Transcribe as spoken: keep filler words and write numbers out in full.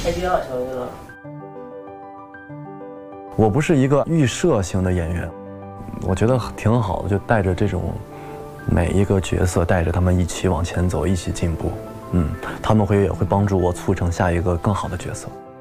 太低了，小鱼了。 我不是一个预设型的演员，我觉得挺好的，就带着这种每一个角色，带着他们一起往前走，一起进步。嗯，他们会也会帮助我促成下一个更好的角色。